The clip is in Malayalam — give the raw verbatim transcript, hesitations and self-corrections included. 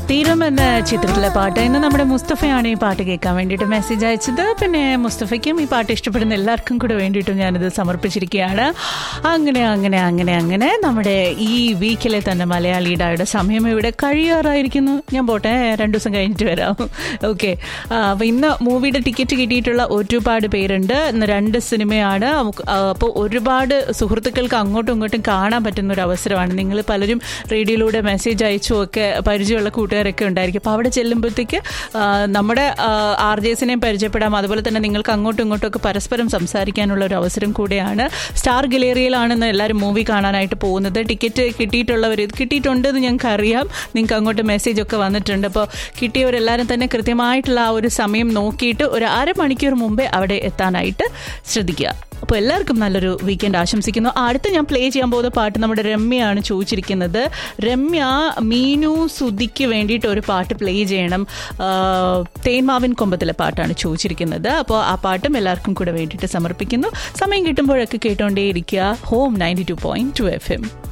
തീരം എന്ന ചിത്രത്തിലെ പാട്ട്. ഇന്ന് നമ്മുടെ മുസ്തഫയാണ് ഈ പാട്ട് കേൾക്കാൻ വേണ്ടിയിട്ട് മെസ്സേജ് അയച്ചത്. പിന്നെ മുസ്തഫയ്ക്കും ഈ പാട്ട് ഇഷ്ടപ്പെടുന്ന എല്ലാവർക്കും കൂടെ വേണ്ടിയിട്ടും ഞാനിത് സമർപ്പിച്ചിരിക്കുകയാണ്. അങ്ങനെ അങ്ങനെ അങ്ങനെ അങ്ങനെ നമ്മുടെ ഈ വീക്കിലെ തന്നെ മലയാളിയുടെ സമയം ഇവിടെ കഴിയാറായിരിക്കുന്നു. ഞാൻ പോട്ടെ, രണ്ടു ദിവസം കഴിഞ്ഞിട്ട് വരാം. ഓക്കെ, അപ്പോൾ ഇന്ന് മൂവിയുടെ ടിക്കറ്റ് കിട്ടിയിട്ടുള്ള ഒരുപാട് പേരുണ്ട്. ഇന്ന് രണ്ട് സിനിമയാണ്. അപ്പോൾ ഒരുപാട് സുഹൃത്തുക്കൾക്ക് അങ്ങോട്ടും ഇങ്ങോട്ടും കാണാൻ പറ്റുന്ന ഒരു അവസരമാണ്. നിങ്ങൾ പലരും റേഡിയോയിലൂടെ മെസ്സേജ് അയച്ചും ഒക്കെ പരിചയമുള്ള കൂട്ടുകാരൊക്കെ ഉണ്ടായിരിക്കും. അപ്പോൾ അവിടെ ചെല്ലുമ്പോഴത്തേക്ക് നമ്മുടെ ആർ ജെ എസിനെയും പരിചയപ്പെടാം. അതുപോലെ തന്നെ നിങ്ങൾക്ക് അങ്ങോട്ടും ഇങ്ങോട്ടും ഒക്കെ പരസ്പരം സംസാരിക്കാനുള്ള ഒരു അവസരം കൂടെയാണ്. സ്റ്റാർ ഗലേറിയയിലാണെന്ന് എല്ലാവരും മൂവി കാണാനായിട്ട് പോകുന്നത്. ടിക്കറ്റ് കിട്ടിയിട്ടുള്ളവർ കിട്ടിയിട്ടുണ്ടെന്ന് ഞങ്ങൾക്ക് അറിയാം. നിങ്ങൾക്ക് അങ്ങോട്ട് മെസ്സേജ് ഒക്കെ വന്നിട്ടുണ്ട്. അപ്പോൾ കിട്ടിയവരെല്ലാവരും തന്നെ കൃത്യമായിട്ടുള്ള ആ ഒരു സമയം നോക്കിയിട്ട് ഒരു അരമണിക്കൂർ മുമ്പേ അവിടെ എത്താനായിട്ട് ശ്രദ്ധിക്കുക. അപ്പോൾ എല്ലാവർക്കും നല്ലൊരു വീക്കെൻഡ് ആശംസിക്കുന്നു. അടുത്ത് ഞാൻ പ്ലേ ചെയ്യാൻ പോകുന്ന പാട്ട് നമ്മുടെ രമ്യയാണ് ചോദിച്ചിരിക്കുന്നത്. രമ്യ മീനു സുധിക്ക് വേണ്ടിയിട്ട് ഒരു പാട്ട് പ്ലേ ചെയ്യണം. തേന്മാവിൻ കൊമ്പത്തിലെ പാട്ടാണ് ചോദിച്ചിരിക്കുന്നത്. അപ്പോൾ ആ പാട്ടും എല്ലാവർക്കും കൂടെ വേണ്ടിയിട്ട് സമർപ്പിക്കുന്നു. സമയം കിട്ടുമ്പോഴൊക്കെ കേട്ടോണ്ടേയിരിക്കുക home ninety two point two F M.